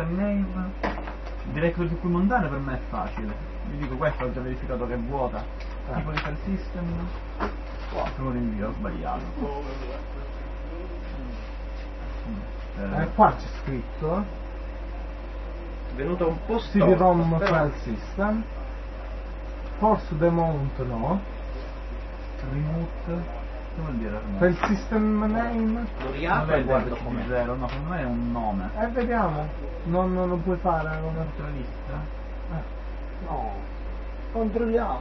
file name, direi che quello su cui montare per me è facile. Vi dico, questo ho già verificato che è vuota. Tipo di file system. Lo rinvio, ho sbagliato. Qua c'è scritto Venuto un po' CD-ROM file system, force demount no, Remote, che vuol dire file system name, lo riapro e guardo com'è. CD0, no, secondo me è un nome. vediamo, non lo puoi fare come La lista? No, controlliamo.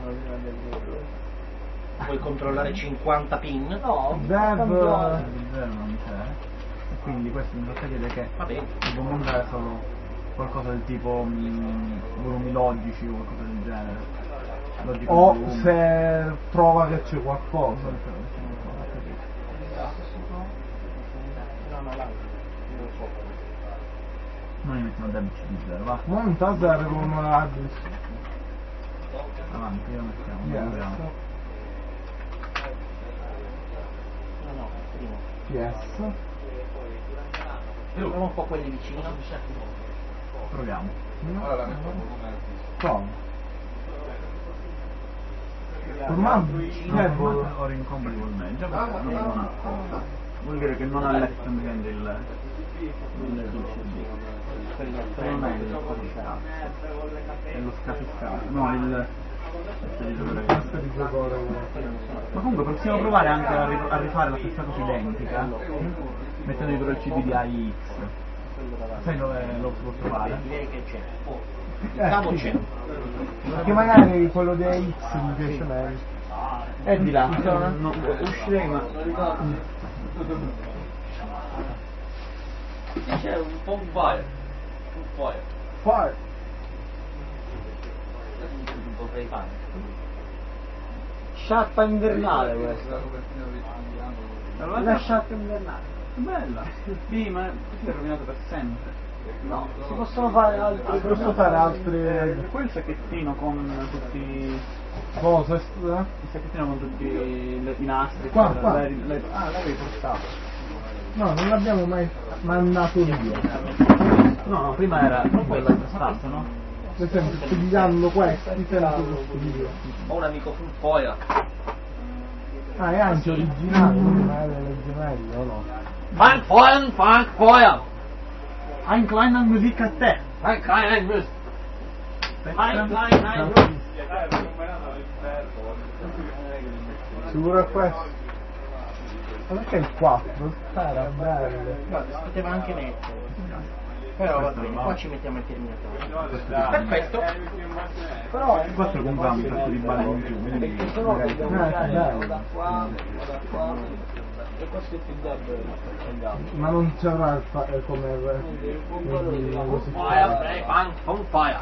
Puoi controllare 50 pin? No, dev CD0 non c'è. E quindi questo mi fa chiedere che Va bene. si può montare solo qualcosa del tipo volumi logici o qualcosa del genere. Logico o volume. se trova che c'è qualcosa. Noi mettiamo dev CD0, va. Monta 0 con un address. Avanti, lo mettiamo. Yes. Proviamo. No, primo. Yes. Proviamo un po' quelli vicino. Proviamo. Prova. Ormai No, ora incompatible meglio, già questo non ha cosa. Vuol dire che non ha letto semplicemente il DCD. Non è il scafo. È lo scafiscato. No, il questo di giocare. ma comunque possiamo provare anche a rifare la stessa cosa identica mettendo dietro il CD di AIX. Sai dove lo si può trovare? Direi che c'è. Il cavo c'è. Perché magari quello di AX mi piace meglio. È di là. No, uscirei ma C'è un po' un fire. Fire. Non potrei fare. Sciarpa invernale questa. Una sciarpa invernale. bella. Sì, ma così è rovinato per sempre. No, si possono fare altri. Posso fare altri Quel sacchettino con tutti cose? il sacchettino con tutti i nastri. Qua. L'avevi portato. No, non l'abbiamo mai mandato via. No, prima era quella stata, no? Per esempio, studiando questo, ti sento lo studio. Ho un amico full foia. Ah, è anche originale, ma è legge meglio, o no? Frank Feuer! Ein kleiner Musik a te. Frank Feuer! Sicuro è questo? Ma perché il 4? Era bello. No, si poteva anche mettere. Però va bene, qua ci mettiamo il terminatore. Perfetto. Però Il 4 comprava un sacco di balle in più, quindi Perché sennò dobbiamo andare bello. da qua, e questo è più debole. ma non c'avrà il come On fire!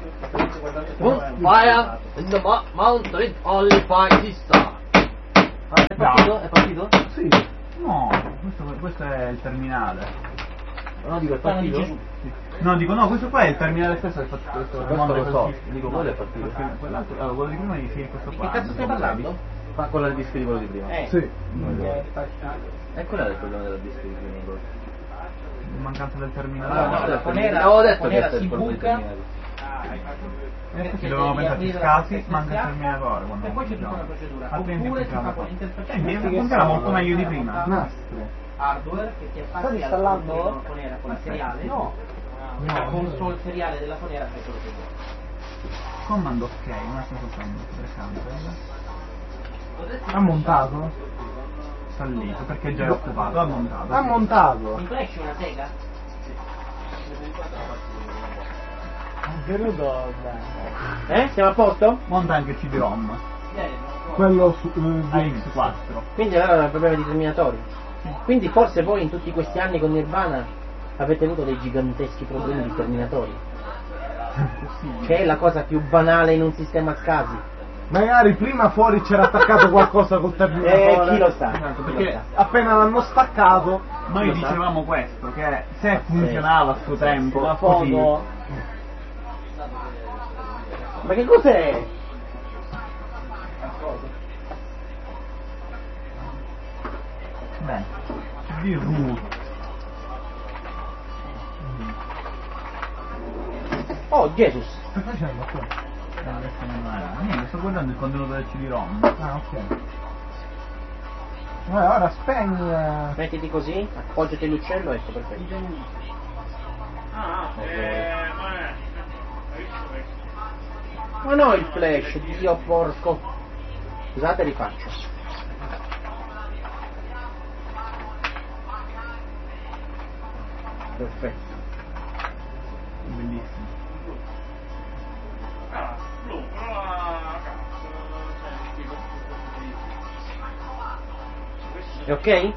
Fire in the mountain, only fire this star. È partito? È partito? Sì. no, questo è il terminale. No, dico è partito? No, dico no, questo qua è il terminale stesso che fa tutto questo. Questo lo so, dico quello è partito. Quell'altro, allora, quello di prima di sì, questo Di qua. che cazzo stai parlando? Ma quello del disco di quello di prima. Sì. E qual era il problema del disco di prima? Mancanza del terminale. No, la fonera, Avevo detto la che fonera era si il problema del buca. terminale. Ci dovevamo pensare scassi, manca il terminatore. E poi c'è tutta una procedura. Altrimenti Oppure si fa funziona con l'interfaccia. funziona molto meglio di prima. Nastro. Hardware che ti Stai attacchi alla installando? fonera con il seriale. No. La console seriale della fonera fai quello che vuoi. Command ok, un attimo soltanto, cancel. Ha montato? Fallito, perché già è occupato, ha montato. Ha sì. montato. In flash una sega? È venuto bene. Siamo a posto? Monta anche il CD-ROM. Quello su AX4. Quindi allora è un problema di terminatori. Quindi forse voi in tutti questi anni con Nirvana avete avuto dei giganteschi problemi di terminatori. Che è la cosa più banale in un sistema a scasi. magari prima fuori c'era attaccato qualcosa col terminatore. Chi lo sa? Esatto, Chi lo perché sa? appena l'hanno staccato noi dicevamo questo, che se funzionava a suo tempo, La così, foto. Ma che cos'è? beh, di root. Oh, Jesus! Stai facendo qua? Adesso non è. Niente, sto guardando il contenuto del CD-ROM. Ah, ok. Ora spegni. Mettiti così, appoggiati l'uccello, ecco, perfetto. Ma no, il flash, Dio porco. Scusate, rifaccio. Perfetto. Bellissimo. È ok?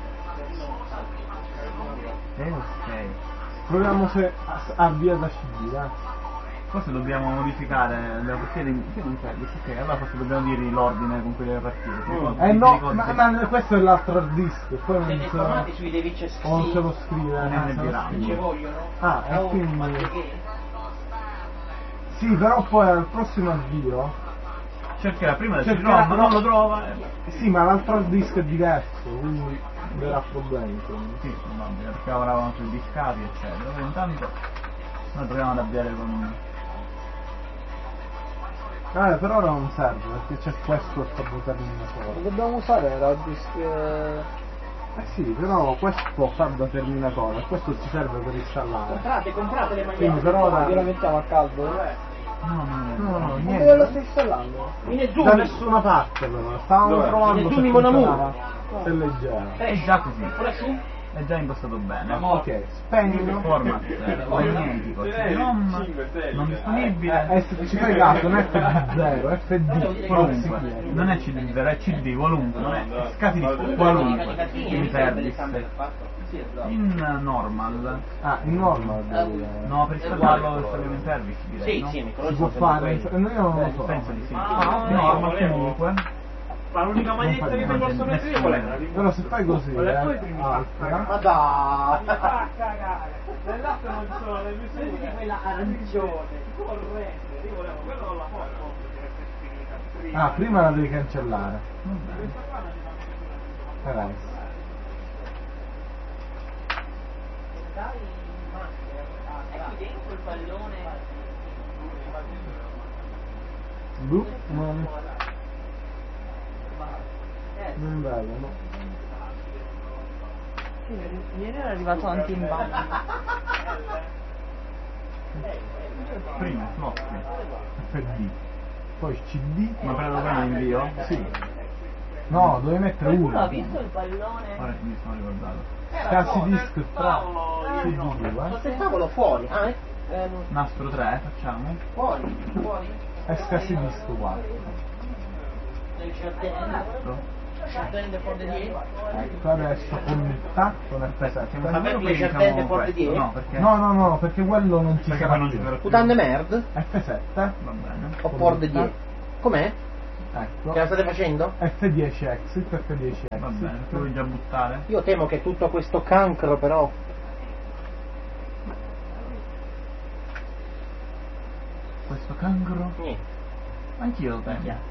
Ok. Proviamo se avvia da CD, dai. Forse dobbiamo modificare le partite che non serve, ok, allora forse dobbiamo dire l'ordine con cui deve partire. No, ma questo è l'altro hard disk, poi non Siete so. informati sui device O non se lo scrive, Non è se lo girato. scrive. Ci vogliono? Ah, e Oh, quindi- ma che? Sì, però poi al prossimo avvio. Cercherà prima del Cercherà- CD-ROM, non lo trova. Sì, ma l'altro hard disk è diverso, quindi darà problemi. Quindi. Sì, probabile, perché lavoravano sui discati, eccetera. Poi intanto noi proviamo ad avviare con. Per ora non serve, perché c'è questo sto terminatore. Lo dobbiamo usare la disk. Sì, però questo fa da terminatore, questo ci serve per installare. Comprate le Quindi magliette. per ora Io la mettiamo a caldo. No, no, Ma dove lo niente. stai installando? In Da Zoom. nessuna parte però, stavamo Dov'è? provando Nel se Zoom in Mon Amour. funzionava, se leggera. è già così, Ora su. è già impostato bene. Ok, spegno. Format magnetico, CD-ROM, non disponibile. Se ci fai caso, non è FD0, è FD Qualunque, non è CD0, è CD qualunque, non è scati di qualunque, in service, in normal, in normal. no, per installarlo lo installiamo in service direi, Sì, no? sì, Si può fare, io non lo so. Penso di sì, normal comunque, Ma l'unica maglietta che mi posso mettere qual è? Però se fai così, altra. Ma dai! Nell'altro non ci sono le misure. Quella arancione. Corrente, io volevo quello non la posso perché è finita. Prima la devi cancellare. Adesso. È qui dentro il pallone. Non vedo, no. Ieri era arrivato anche in bagno. prima floppy, FD. Poi CD. ma prendo prima invio? Sì. No, devi mettere Qualcuno ha uno. visto il pallone? Ora mi sono ricordato. Cazzi disc 3. CD2. Ma se il tavolo fuori, Nastro 3 facciamo? fuori. SKC disc 4. Attende for the day. Ecco, adesso connetta con Aspetta, siamo F7. sapendo che Invece diciamo attende for the questo, day? no, perché No, perché quello non ci perché sarà poi non ci più. sarà più. Puttane merd. F7. Va bene. O for the day. Com'è? Ecco. Che la state facendo? F10 exit, F10 Va bene, exit. tu vuoi già buttare? Io temo che tutto questo cancro però. Questo cancro? Niente. Anch'io lo temo.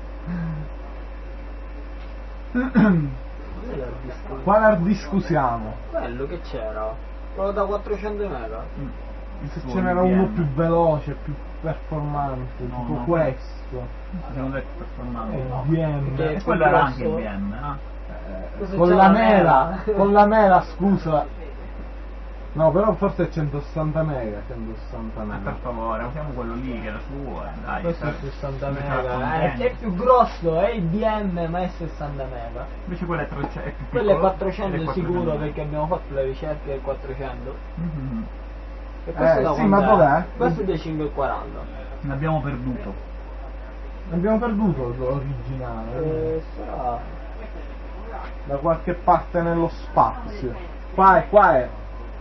Quale hard disk usiamo? Quello che c'era? Quello da 400 mega? Se Suo ce n'era uno IBM. più veloce, più performante, No, tipo no. questo. Siamo detto performante. IBM. E quello era anche IBM, no? Cosa Con c'è la la mela, mela? con la mela, scusa. No, però forse è 160 mega, 160 Ma per mega. favore, usiamo quello lì che era suo, dai. Questo è sai. 60 Invece mega. era È contento. più grosso, è IBM ma è 60 mega. Invece quello è 300, è più Quello è piccolo, 400 quello è sicuro 400. perché abbiamo fatto le ricerche del 400. Mhm. E questo da sì, quant'è? ma dov'è? Questo è del 540. Ne abbiamo perduto. Abbiamo perduto l'originale. Sarà. Da qualche parte nello spazio. Qua è.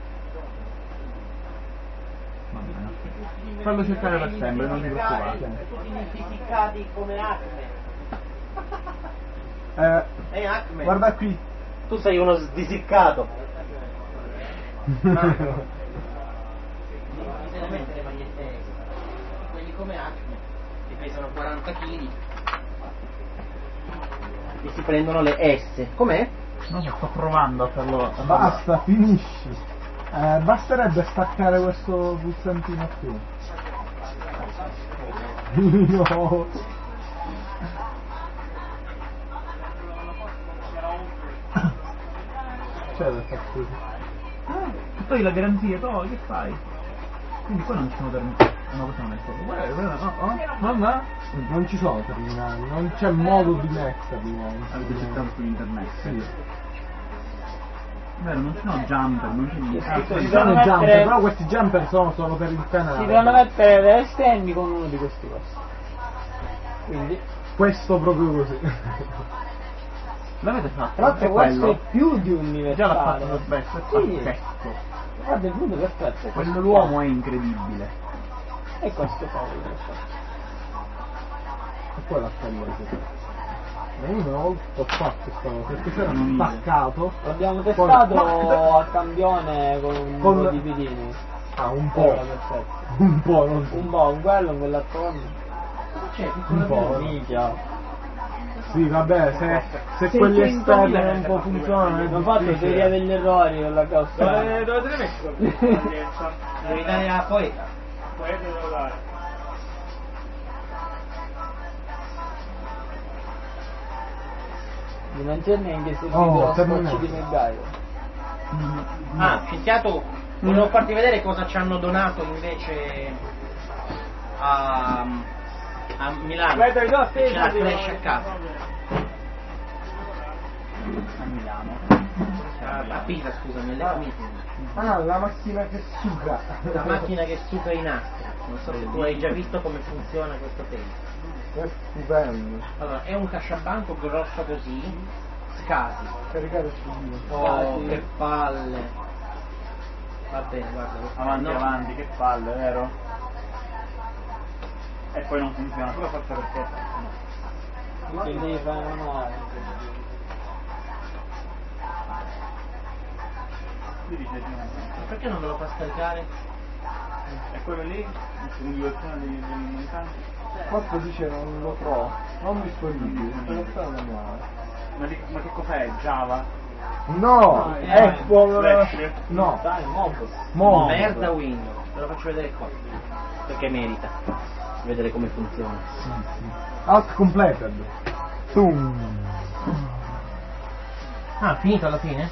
Va bene, ok. Fallo cercare per sempre, non ti preoccupare. Tutti fisiccati come Acme. Acme. Guarda qui. Tu sei uno sdisiccato. Bisogna mettere le magliette extra. Quelli come Acme, che pesano 40 kg e si prendono le S. Com'è? Non so, sto provando a farlo. Basta, finisci. Basterebbe staccare questo pulsantino qui. No. C'è da fare così. Poi la garanzia, che fai? Quindi poi non ci sono terminali. No, questo non è quello. Guarda, mamma? Non ci sono terminali, non c'è modo di metterli. Avete cercato su internet? Sì. Vero, non ci sono jumper, non c'è niente. Ci sono jumper, però questi jumper sono solo per il canale. Si devono mettere le esterni con uno di questi costi. Quindi Questo proprio così. L'avete fatto? tra l'altro È questo quello? è più di un universale. Già l'ha fatto lo spesso, è Sì. pazzesco. Guarda il blu perfetto. Quell'uomo è incredibile. E questo fa perfetto. E poi la spalla. Ma io una volta ho fatto questa cosa, perché c'era Non staccato. L'abbiamo testato Ma- a campione con un Con- po' di pedini. Ah, un po'. Era perfetto. Un po', non Un po', un quello, un quell'altro con. un po'. Minchia. Sì, vabbè, se quelli esterni non può funzionare. Abbiamo fatto teoria degli errori con la causa. Dove te ne metti pazienza? Devi dare la poeta. Poi te devo dare. Non c'è neanche servito Oh, lo terminato. scotch di MacGyver. Ah, scienziato, volevo farti vedere cosa ci hanno donato invece a Milano. Aspetta, vi do a te, C'è la sì, flash sì. a casa. A Milano. A Pisa, scusami, alle Comitini. Ah, la macchina che suga. La macchina che suca i nastri. Non so se tu hai già visto come funziona questo tempo. È stupendo. Allora, è un casciabanco grosso così, scasi. Caricare subito. Oh, che palle. Va bene, guarda. Avanti, no. avanti, che palle, vero? E poi non funziona, però forse perché... Che devi fare manuale. Lui dice Perché non me lo fa scaricare? e quello lì, l'individuazione degli mancanti. Quanto dice non lo trovo, non disponibile, deve stare manuale. Ma che cos'è? Java? No, Apple. Flash? No, Dai, mob. Mob. Merda Windows, te lo faccio vedere qua. Perché merita vedere come funziona. Alt completed. Tum. Ah, finito alla fine?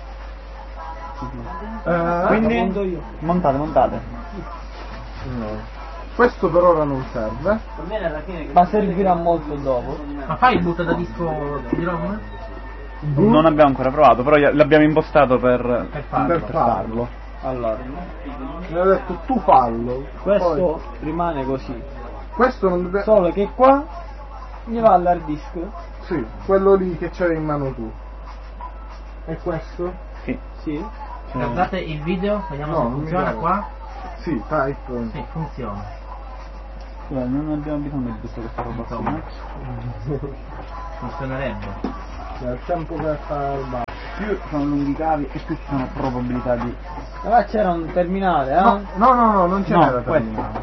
Quindi, montate. No. Questo per ora non serve. Ma servirà molto dopo. Ma fai il boot da disco di ROM? Non abbiamo ancora provato, però l'abbiamo impostato per farlo. Allora, Mi ha detto tu fallo. questo Poi- rimane così. questo non deve. Solo che qua mi va all'hard disk. Sì, quello lì che c'hai in mano tu. E questo? Sì. Sì. Guardate il video, vediamo No, se non mi funziona piace. qua. Sì, type. Sì, funziona. Non abbiamo bisogno di tutta questa roba qua. Insomma. Funzionerebbe. C'è il tempo per fare il bar. Più sono lunghi i cavi e più ci sono probabilità di... Là c'era un terminale, eh? No, non c'era No, terminale.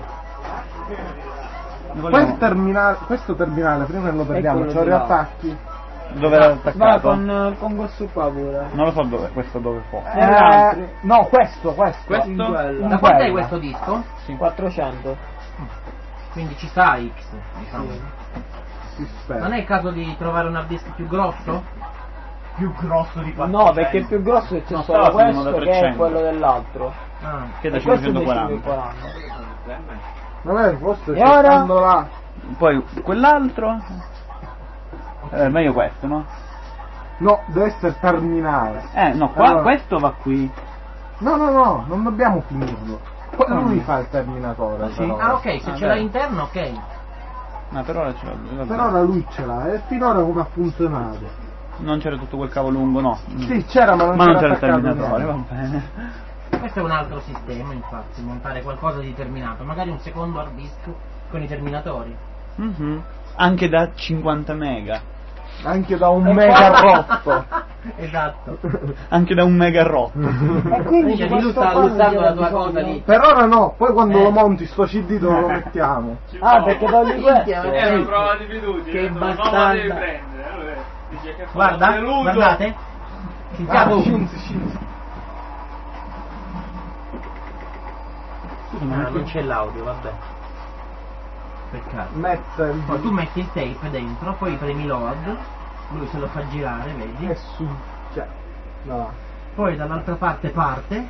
Ne vogliamo- Questo terminale, prima lo perdiamo, quello c'ho di là. riattacchi. Dove era Va attaccato? con questo qua pure. Non lo so dove, questo dove può. No, questo. In Questo? quella. Da quanto è questo disco? 400. Quindi ci sta X, diciamo. Si spera. Non è il caso di trovare un hard disk più grosso? Più grosso di 400. No, perché è più grosso c'è No, solo stava su uno da questo che è 300. quello dell'altro. Ah. Che è da E questo è da 540. 540. Vabbè, forse E c'è ora? stando là. Poi quell'altro... meglio questo, no? No, deve essere terminale. No, qua Allora. questo va qui. No, non dobbiamo finirlo. Lui fa il terminatore. sì? però. Ah, ok, se ce l'hai interno, ok. Ma per ora ce l'ho. Per ora lui ce l'ha, e finora come ha funzionato? Non c'era tutto quel cavo lungo, no. Sì, c'era, ma non Ma non c'era c'era il attaccato terminatore, va niente. bene. Questo è un altro sistema, infatti, montare qualcosa di terminato, magari un secondo hard disk con i terminatori. Mhm. Anche da 50 mega. Anche da un mega rotto. Esatto. Anche da un mega rotto. E quindi Cioè, questo lui sta qua non usando c'era la tua bisogno. cosa lì. Per ora no, poi quando lo monti sto CD dove lo mettiamo? Ah, perché togli Minchia, questo? È una prova di fiducia. Che no, ma la bastarda. devi prendere. Allora, dice che Guarda, sono deluso. guardate. Sentiamo. Ah, non c'è l'audio, vabbè. Peccato. mette il Poi tu metti il tape dentro, poi premi load, lui se lo fa girare, vedi? e su. Cioè. No. Poi dall'altra parte parte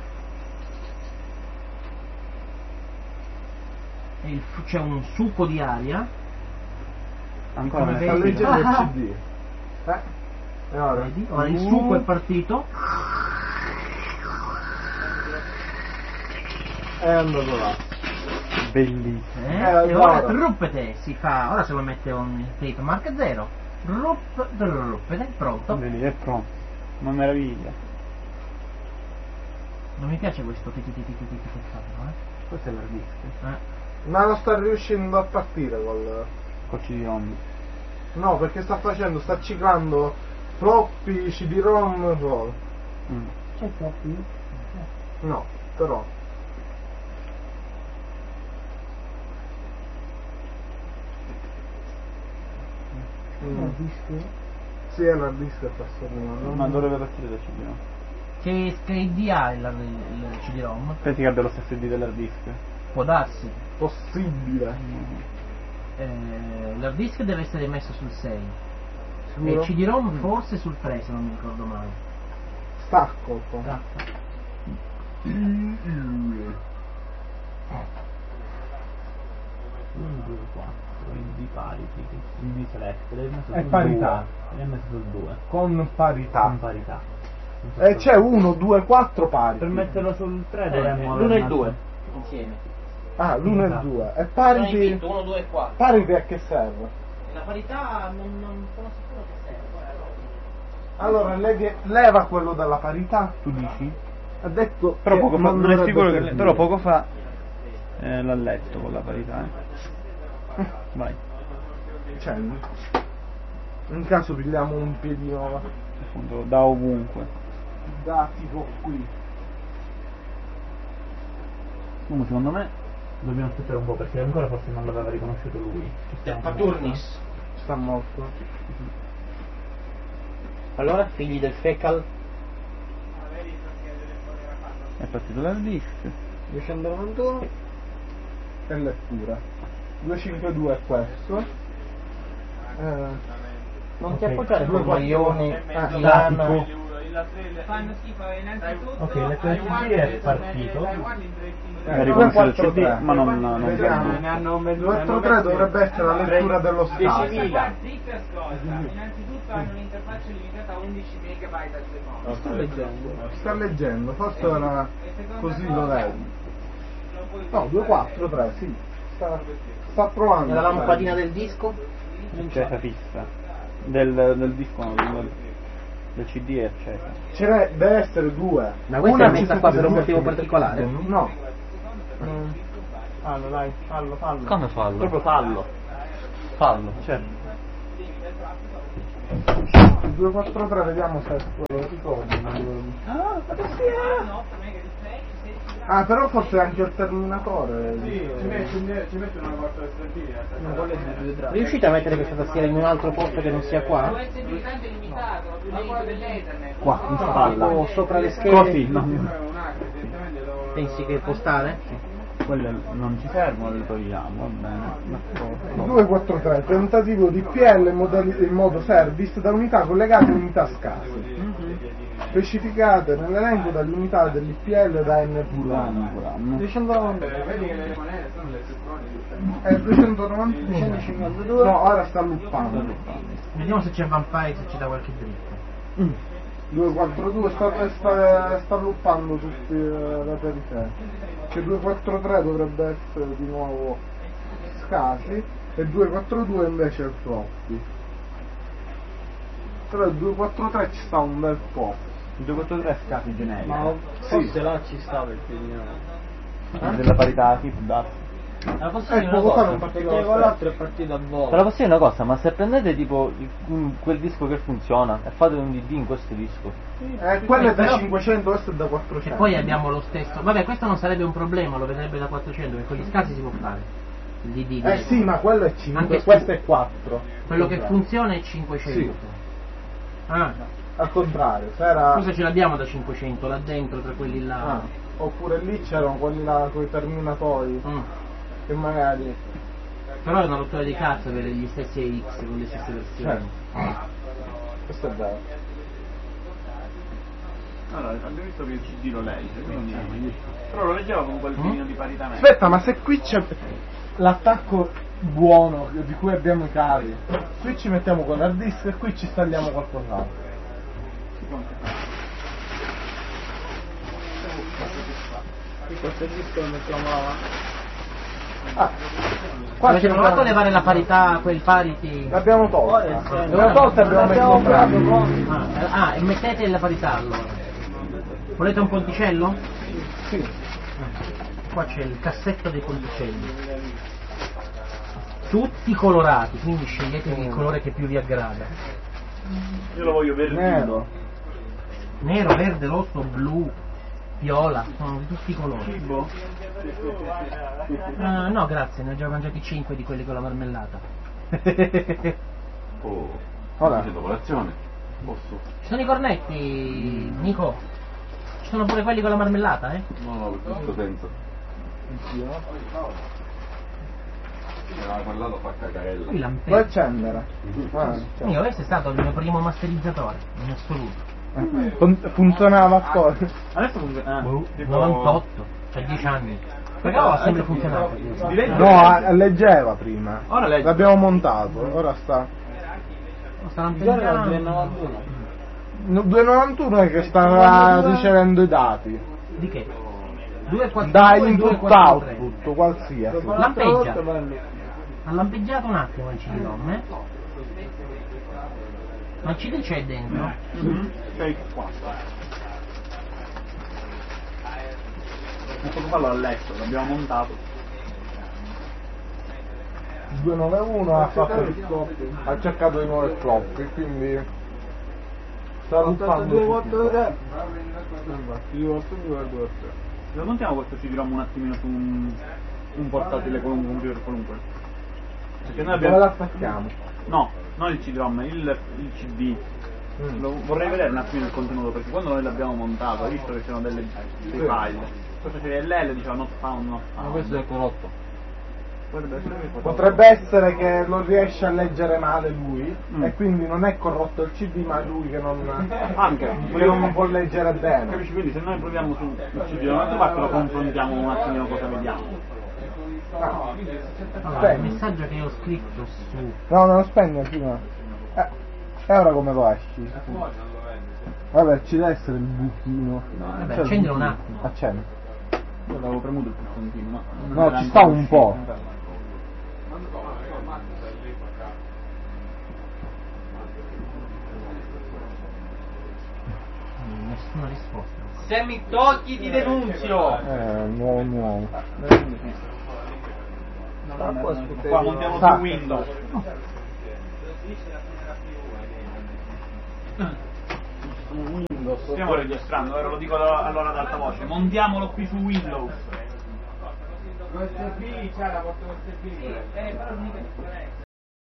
e c'è un succo di aria. Ancora Come me Sta ne vedi? leggendo il CD. E ora? Vedi? Ora il succo è partito. È andato là. bellissimo. E ora guarda. truppete si fa. Ora se lo mette un tape mark 0. Truppete, pronto. Vedi, è pronto. Una meraviglia. Non mi piace questo che fa però, Questo è l'hard disk. Ma non sta riuscendo a partire Col CD-ROM. No, perché sta ciclando floppy, CD-ROM, roll. C'è troppo? No, però. Disco? Sì, è l'hard disk che sta sorridendo. Ma dovrebbe partire da CD-ROM. Che ID ha il CD-ROM? Pensi che abbia lo stesso ID dell'hard disk? Può darsi. Possibile. L'hard disk deve essere messo sul 6 e Sicuro? il CD-ROM forse sul 3 se non mi ricordo male. Stacco. poi. ID parity, ID select, l'hai messo È sul parità. 2. L'hai messo sul 2. Con parità. Con parità. E c'è 1, 2, 4 pari. Per metterlo sul 3 dovremmo L'1 e il avere 2 insieme. Ah, l'1 e il 2. E Sono parity. infinito, 1, 2 e 4. Parity a che serve? La parità non sono sicuro che serve. Allora, leva quello dalla parità. Tu dici? Ha detto. Però che poco fa, non è dovrebbe sicuro che. servire. Però poco fa l'ha letto con la parità. Vai. Cioè, in caso pigliamo un piedino Appunto, da ovunque. da tipo qui. Comunque secondo me dobbiamo aspettare un po' perché ancora forse non l'aveva riconosciuto lui. Paturnis. Sta morto. Allora, figli del fecal? è partito l'hard disk. 291? E lettura. 252 è questo. Non ti appoggiare con maglioni, statico. lana. Fanno schifo innanzitutto. Ok, l'FSD è partito. È 2, riconosciuto il 4, CD, 3. ma non Vediamo. 243 dovrebbe essere la lettura dello stato. Zippers cosa? Innanzitutto hanno un'interfaccia limitata a 11 MB al secondo. Sto leggendo. Sta leggendo, forse era così lo leggo. No, 243, sì. Sta provando. E la lampadina del disco? accesa fissa. Del disco no, del CD è accesa. Deve essere 2. Ma questa è messa qua per un motivo particolare? No. Fallo, dai, fallo. Come fallo? Proprio fallo. Fallo, certo. Il 243 vediamo se lo ricordo. Ah, però forse anche il terminatore. Ci metto una porta estrattiva. Riuscite a mettere questa tastiera in un altro posto che non sia qua? USB tanto è limitato, più lento dell'Ethernet. Qua, in spalla. O sopra le schede? Così, no. Pensi che può stare? Quelle non ci servono, le togliamo, va bene. D'accordo. 243, tentativo di PL in modo service da unità collegate a unità scarse. Specificate nell'elenco dalle unità dell'IPL da N puro. 292. No, ora sta luppando. Vediamo se c'è Vampire, se ci dà qualche dritta. 242 sta luppando tutte le periferie. Cioè 243 dovrebbe essere di nuovo scasi e 242 invece è il floppy. Però il 243 ci sta un bel po'. Il 243 scatti generico. Ma forse là ci stava il piedino. Della parità, sì, può darsi. La posso dire una poco fa cosa? non Perché partiva con l'altro è partito a Te la volo. posso dire una cosa, ma se prendete tipo quel disco che funziona e fate un DD in questo disco, Quello è da Però- 500, questo è da 400. E poi abbiamo lo stesso. Vabbè, questo non sarebbe un problema, lo vedrebbe da 400, perché con gli scassi si può fare. Il DD. Sì, ma quello è 5, Anche questo è 4. Quello che funziona è 500. Sì. Ah, Al contrario, se era. cosa ce l'abbiamo da 500 là dentro tra quelli là? Oppure lì c'erano quelli là con i terminatori Mm. che magari Però è una rottura di cazzo avere gli stessi AX con le stesse versioni. Questo è vero. Allora, abbiamo visto che il CD lo legge, quindi... Però lo leggeva con quel finino di parità media. Aspetta, ma se qui c'è l'attacco buono di cui abbiamo i cavi, qui ci mettiamo con l'hard disk e qui ci installiamo qualcos'altro. Questo disco lo mettiamo là. Qua Avete ci provato a mettiamo- levare la parità, quel parity? L'abbiamo tolta. L'abbiamo tolta e abbiamo messo un brano. E mettete la parità allora. Volete un ponticello? Sì. Qua c'è il cassetto dei ponticelli. Tutti colorati, quindi sceglietevi il colore che più vi aggrada. Io lo voglio verdino. Nero. Nero, verde, rosso, blu, viola, sono tutti i colori. Cibo? No, grazie, ne ho già mangiati 5 di quelli con la marmellata. Oh, Ora. facendo colazione? Posso? Ci sono i cornetti, Nico. Ci sono pure quelli con la marmellata, eh? No, per questo senso. Quella lo fa cagarella. Qui Puoi lampeggia. accendere. Io, questo è stato il mio primo masterizzatore, in assoluto. Funzionava a cosa? Adesso funziona. Tipo... 98, cioè 10 anni. Però ha sempre funzionato. No, leggeva prima. Ora legge. L'abbiamo montato, ora sta. Sta Bisogna la lampeggiando. 291. 291 è che stava ricevendo i dati. Di che? 242 Da e input 243. output, qualsiasi. Lampeggia. Ha lampeggiato un attimo il CD-ROM, eh? Ma il CD c'è dentro? Sei qua. Questo qua l'ho letto, l'abbiamo montato. 291 ha cercato di nuovo il floppy, quindi sta luppando. 243. Lo montiamo questo CD-ROM un attimino su un portatile qualunque, un computer qualunque. Perché noi Dove abbiamo... la stacchiamo? No, non il CD-ROM, il CD. Vorrei vedere un attimo il contenuto, perché quando noi l'abbiamo montato, hai visto che c'erano dei file. Questo c'è l'L, diceva not found, not found. Ma questo è corrotto. Potrebbe essere che lo riesce a leggere male lui e quindi non è corrotto il CD, ma è lui che non, Anche, che non può leggere bene. capisci? Quindi se noi proviamo su il CD da un'altra parte lo confrontiamo un attimino cosa vediamo. Allora, il messaggio che ho scritto su... No, non lo spegne prima. E ora come lo esci? Vabbè, ci deve essere il buchino. Vabbè, C'è il accendilo un buchino. attimo. Accendi. Io l'avevo premuto il pulsantino, ma... non No, era ci sta ancora un po'. uscito. Nessuna risposta. Se mi tocchi ti denunzio! Nuovo. Qua montiamo su Sa. Windows. Stiamo registrando, ora lo dico allora ad alta voce. Montiamolo qui su Windows. USB, c'ha la porta USB. Però mica